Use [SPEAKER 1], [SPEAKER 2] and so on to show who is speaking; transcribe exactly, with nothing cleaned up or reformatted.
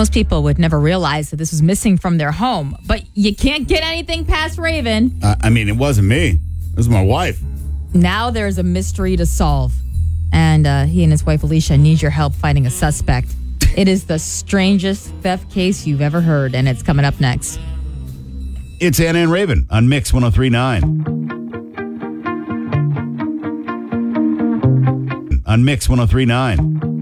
[SPEAKER 1] Most people would never realize that this was missing from their home, but you can't get anything past Raven.
[SPEAKER 2] Uh, I mean, it wasn't me. It was my wife.
[SPEAKER 1] Now there's a mystery to solve, and uh, he and his wife Alicia need your help finding a suspect. It is the strangest theft case you've ever heard, and it's coming up next.
[SPEAKER 2] It's Anna and Raven on Mix one oh three point nine. On Mix one oh three point nine.